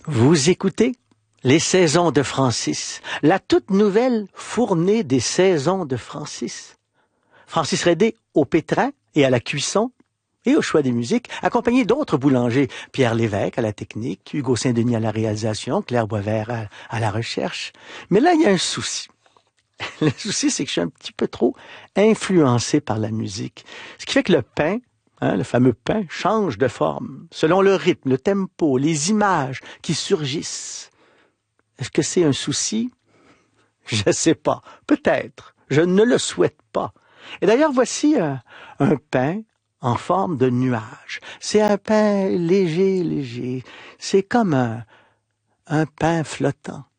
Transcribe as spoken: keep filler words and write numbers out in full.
Vous écoutez Les Saisons de Francis, la toute nouvelle fournée des Saisons de Francis. Francis Redé au pétrin et à la cuisson et au choix des musiques, accompagné d'autres boulangers, Pierre Lévesque à la technique, Hugo Saint-Denis à la réalisation, Claire Boisvert à, à la recherche. Mais là, il y a un souci. Le souci, c'est que je suis un petit peu trop influencé par la musique. Ce qui fait que le pain, hein, le fameux pain, change de forme, selon le rythme, le tempo, les images qui surgissent. Est-ce que c'est un souci? Je ne sais pas. Peut-être. Je ne le souhaite pas. Et d'ailleurs, voici un, un pain en forme de nuage. C'est un pain léger, léger. C'est comme un, un pain flottant.